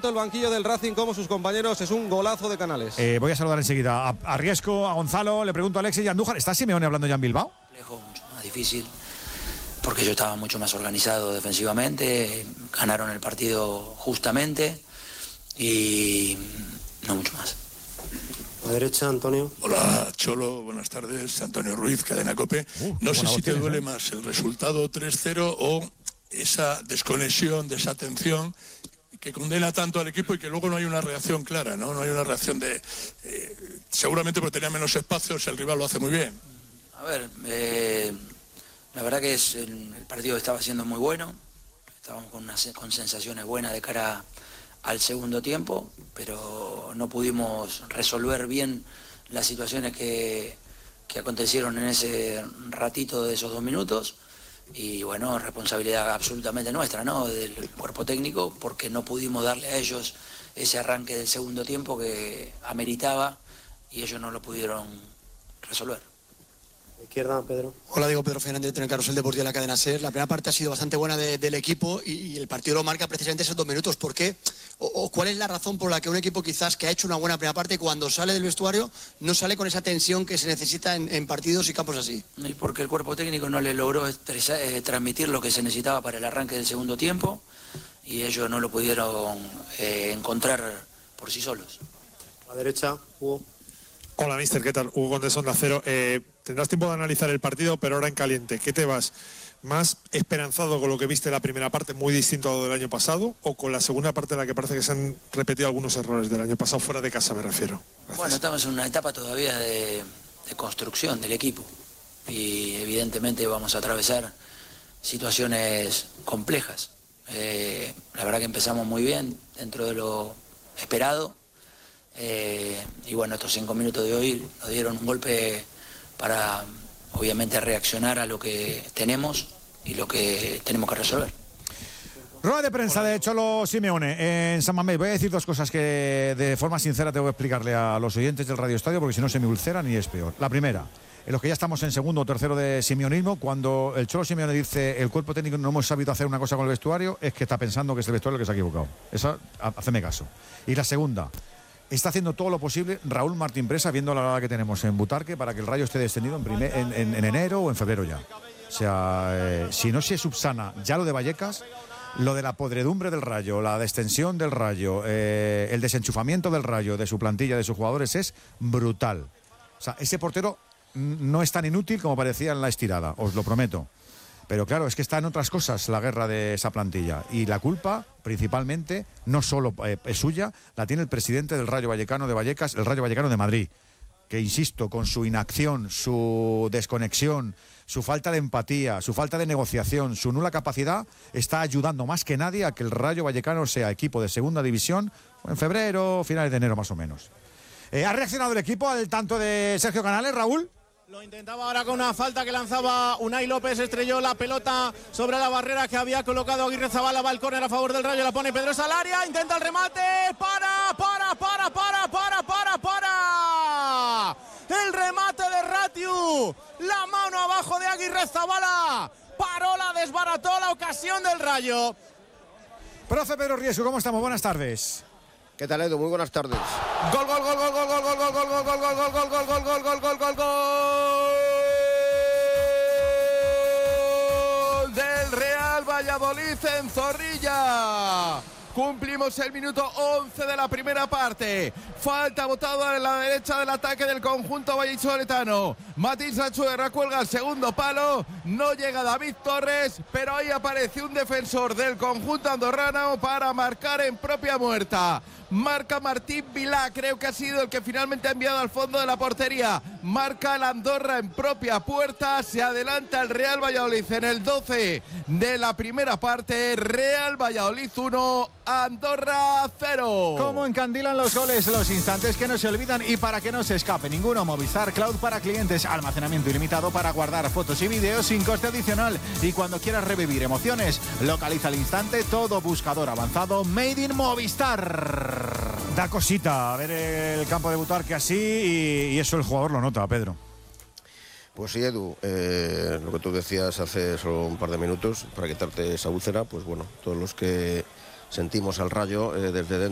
tanto el banquillo del Racing como sus compañeros. Es un golazo de Canales. Voy a saludar enseguida a Riesco, a Gonzalo, le pregunto a Alexis y a Andújar. ¿Está Simeone hablando ya en Bilbao? Complejo, mucho más difícil, porque yo estaba mucho más organizado defensivamente, ganaron el partido justamente y no mucho más. A la derecha, Antonio. Hola, Cholo, buenas tardes. Antonio Ruiz, Cadena COPE. No sé si te duele más el resultado 3-0 o esa desconexión, desatención que condena tanto al equipo y que luego no hay una reacción clara, ¿no? No hay una reacción de... seguramente porque tenía menos espacios, el rival lo hace muy bien. A ver, la verdad que el partido estaba siendo muy bueno. Estábamos con sensaciones buenas de cara al segundo tiempo, pero no pudimos resolver bien las situaciones que acontecieron en ese ratito de esos 2 minutos. Y bueno, responsabilidad absolutamente nuestra, ¿no? Del cuerpo técnico, porque no pudimos darle a ellos ese arranque del segundo tiempo que ameritaba y ellos no lo pudieron resolver. Izquierda, Pedro. Hola, digo Pedro Fernández, director en Carrusel Deportivo de la cadena SER. La primera parte ha sido bastante buena del equipo y el partido lo marca precisamente esos 2 minutos. ¿Por qué? ¿O cuál es la razón por la que un equipo quizás que ha hecho una buena primera parte, cuando sale del vestuario, no sale con esa tensión que se necesita en partidos y campos así? Y porque el cuerpo técnico no le logró transmitir lo que se necesitaba para el arranque del segundo tiempo y ellos no lo pudieron encontrar por sí solos. A la derecha, Hugo. Hola, mister, ¿qué tal? Hugo Condés, Onda Cero. Tendrás tiempo de analizar el partido, pero ahora en caliente. ¿Qué te vas? ¿Más esperanzado con lo que viste en la primera parte, muy distinto a lo del año pasado, o con la segunda parte en la que parece que se han repetido algunos errores del año pasado, fuera de casa me refiero? Gracias. Bueno, estamos en una etapa todavía de construcción del equipo y evidentemente vamos a atravesar situaciones complejas. La verdad que empezamos muy bien dentro de lo esperado. Y bueno, estos 5 minutos de hoy nos dieron un golpe para obviamente reaccionar a lo que tenemos y lo que tenemos que resolver. Rueda de prensa de Cholo Simeone en San Mamés. Voy a decir 2 cosas que de forma sincera tengo que explicarle a los oyentes del Radio Estadio, porque si no se me ulceran y es peor. La primera, en los que ya estamos en segundo o tercero de simeonismo, cuando el Cholo Simeone dice el cuerpo técnico no hemos sabido hacer una cosa con el vestuario, es que está pensando que es el vestuario el que se ha equivocado. Esa, haceme caso. Y la segunda, está haciendo todo lo posible Raúl Martín Presa, viendo la hora que tenemos en Butarque, para que el Rayo esté descendido en enero o en febrero ya. O sea, si no se subsana ya lo de Vallecas, lo de la podredumbre del Rayo, la descensión del Rayo, el desenchufamiento del Rayo, de su plantilla, de sus jugadores, es brutal. O sea, ese portero no es tan inútil como parecía en la estirada, os lo prometo. Pero claro, es que está en otras cosas la guerra de esa plantilla. Y la culpa, principalmente, no solo es suya, la tiene el presidente del Rayo Vallecano de Vallecas, el Rayo Vallecano de Madrid. Que, insisto, con su inacción, su desconexión, su falta de empatía, su falta de negociación, su nula capacidad, está ayudando más que nadie a que el Rayo Vallecano sea equipo de segunda división en febrero, finales de enero más o menos. ¿Ha reaccionado el equipo al tanto de Sergio Canales, Raúl? Lo intentaba ahora con una falta que lanzaba Unai López, estrelló la pelota sobre la barrera que había colocado Aguirre Zabala, va el córner a favor del Rayo, la pone Pedrosa al área, intenta el remate, para. El remate de Ratiu, la mano abajo de Aguirre Zabala, paró, la desbarató la ocasión del Rayo. Profe Pedro Riesco, ¿cómo estamos? Buenas tardes. ¿Qué tal, Edu? Muy buenas tardes. Gol del Real Valladolid en Zorrilla. Cumplimos el minuto 11 de la primera parte. Falta botada en la derecha del ataque del conjunto vallisoletano. Matiz Achuerra cuelga el segundo palo. No llega David Torres, pero ahí aparece un defensor del conjunto andorrano para marcar en propia muerta. Marca Martín Vilá, creo que ha sido el que finalmente ha enviado al fondo de la portería. Marca el Andorra en propia puerta. Se adelanta el Real Valladolid en el 12 de la primera parte. Real Valladolid 1, Andorra 0. Cómo encandilan los goles, los instantes que no se olvidan y para que no se escape ninguno. Movistar Cloud para clientes, almacenamiento ilimitado para guardar fotos y vídeos sin coste adicional. Y cuando quieras revivir emociones, localiza al instante todo buscador avanzado Made in Movistar. Da cosita a ver el campo de Butarque así y eso el jugador lo nota, Pedro. Pues sí, Edu, lo que tú decías hace solo un par de minutos, para quitarte esa úlcera, pues bueno, todos los que sentimos al Rayo desde dentro